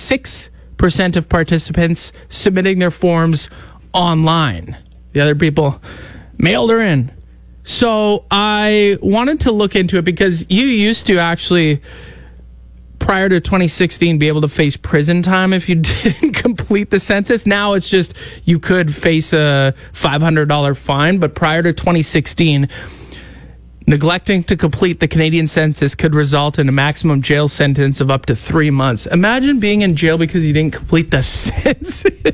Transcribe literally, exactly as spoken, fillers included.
six percent of participants submitting their forms online. The other people mailed her in. So I wanted to look into it because you used to actually, prior to twenty sixteen, be able to face prison time if you didn't complete the census. Now it's just you could face a five hundred dollars fine, but prior to twenty sixteen, neglecting to complete the Canadian census could result in a maximum jail sentence of up to three months. Imagine being in jail because you didn't complete the census.